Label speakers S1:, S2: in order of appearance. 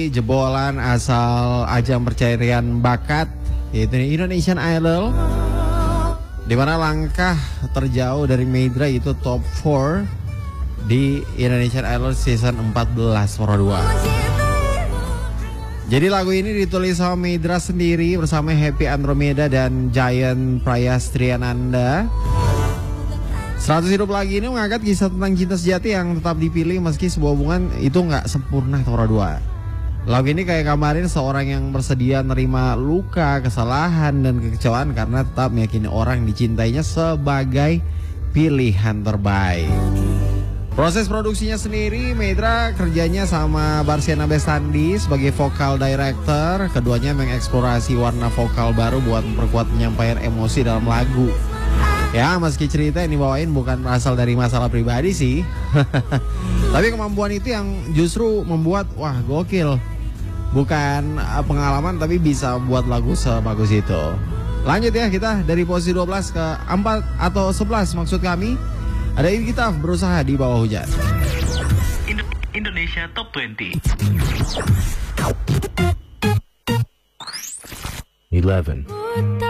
S1: Jebolan asal ajang pencarian bakat yaitu Indonesian Idol, di mana langkah terjauh dari Medra itu top 4 di Indonesian Idol season 14 Pro 2. Jadi lagu ini ditulis sama Medra sendiri bersama Happy Andromeda dan Giant Prayastriananda. 100 Hidup Lagi ini mengangkat kisah tentang cinta sejati yang tetap dipilih meski sebuah hubungan itu nggak sempurna Tora 2. Lagu ini kayak gambarin seorang yang bersedia nerima luka, kesalahan, dan kekecewaan karena tetap meyakini orang yang dicintainya sebagai pilihan terbaik. Proses produksinya sendiri, Medra kerjanya sama Barsiana Bestandi sebagai vokal director. Keduanya mengeksplorasi warna vokal baru buat memperkuat penyampaian emosi dalam lagu. Ya, meski cerita yang dibawain bukan berasal dari masalah pribadi sih. Tapi kemampuan itu yang justru membuat, wah gokil. Bukan pengalaman tapi bisa buat lagu sebagus itu. Lanjut ya, kita dari posisi 12 ke 4 atau 11 maksud kami. Ada kita berusaha di bawah hujan.
S2: Indonesia Top 20.
S3: 11.